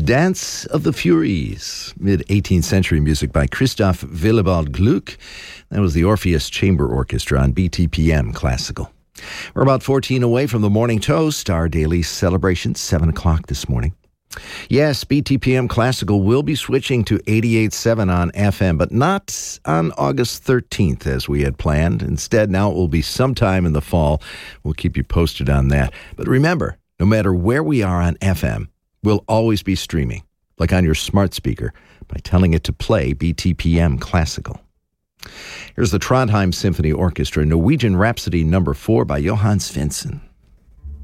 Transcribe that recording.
Dance of the Furies, mid-18th century music by Christoph Willibald Gluck. That was the Orpheus Chamber Orchestra on BTPM Classical. We're about 14 away from the Morning Toast, our daily celebration, 7 o'clock this morning. Yes, BTPM Classical will be switching to 88.7 on FM, but not on August 13th as we had planned. Instead, now it will be sometime in the fall. We'll keep you posted on that. But remember, no matter where we are on FM, we'll always be streaming, like on your smart speaker, by telling it to play BTPM Classical. Here's the Trondheim Symphony Orchestra, Norwegian Rhapsody No. 4 by Johann Svensson.